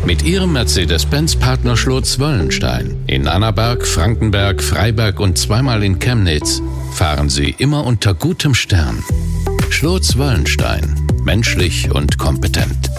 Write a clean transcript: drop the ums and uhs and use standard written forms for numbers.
Mit Ihrem Mercedes-Benz-Partner Schlotz-Wöllenstein in Annaberg, Frankenberg, Freiberg und zweimal in Chemnitz fahren Sie immer unter gutem Stern. Schlotz-Wöllenstein. Menschlich und kompetent.